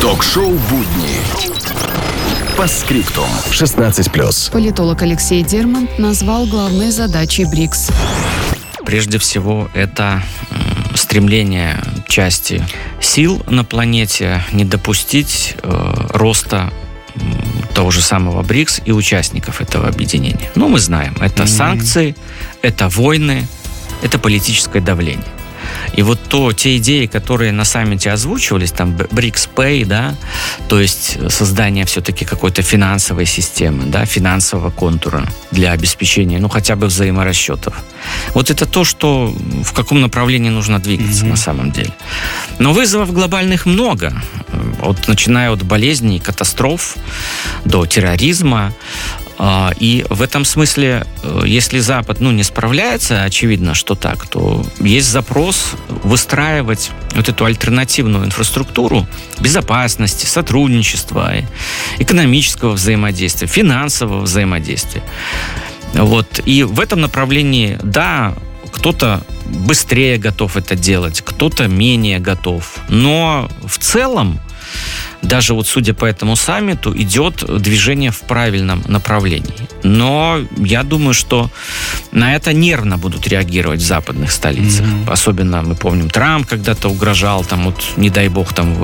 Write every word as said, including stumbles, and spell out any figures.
Ток-шоу «Будни». По скриптум. шестнадцать плюс. Политолог Алексей Дермант назвал главной задачей БРИКС. Прежде всего, это стремление части сил на планете не допустить э, роста того же самого БРИКС и участников этого объединения. Ну, мы знаем, это mm-hmm. санкции, это войны, это политическое давление. И вот то, те идеи, которые на саммите озвучивались, там БРИКС Pay, да, то есть создание все-таки какой-то финансовой системы, да, финансового контура для обеспечения, ну, хотя бы взаиморасчетов. Вот это то, что в каком направлении нужно двигаться mm-hmm. на самом деле. Но вызовов глобальных много. Вот, начиная от болезней, катастроф до терроризма. И в этом смысле, если Запад ну, не справляется, очевидно, что так, то есть запрос выстраивать вот эту альтернативную инфраструктуру безопасности, сотрудничества, экономического взаимодействия, финансового взаимодействия. Вот. И в этом направлении, да, кто-то быстрее готов это делать, кто-то менее готов. Но в целом, даже вот судя по этому саммиту, идет движение в правильном направлении. Но я думаю, что на это нервно будут реагировать в западных столицах. Mm-hmm. Особенно, мы помним, Трамп когда-то угрожал, там, вот, не дай бог, там,